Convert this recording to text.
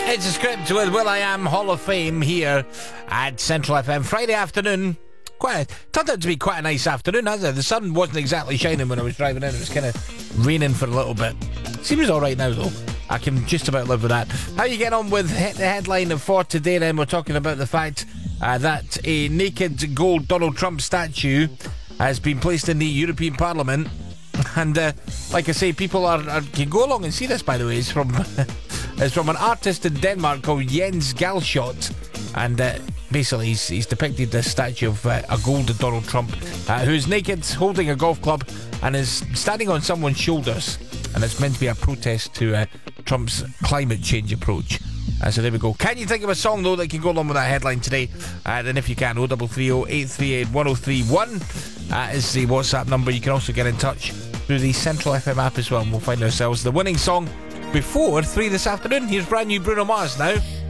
It's a script with will.i.am Hall of Fame here at Central FM. Friday afternoon. Turned out to be quite a nice afternoon, hasn't it? The sun wasn't exactly shining when I was driving in. It was kind of raining for a little bit. Seems alright now though. I can just about live with that. How you getting on with the headline for today then? We're talking about the fact that a naked gold Donald Trump statue has been placed in the European Parliament. And like I say, people can go along and see this, by the way. It's from an artist in Denmark called Jens Galschot. And basically he's depicted this statue of a gold Donald Trump who's naked, holding a golf club, and is standing on someone's shoulders. And it's meant to be a protest to Trump's climate change approach. So there we go. Can you think of a song though that can go along with that headline today? Then if you can, 0330 838 1031 is the WhatsApp number. You can also get in touch through the Central FM app as well, and we'll find ourselves the winning song before 3 this afternoon. Here's brand new Bruno Mars now.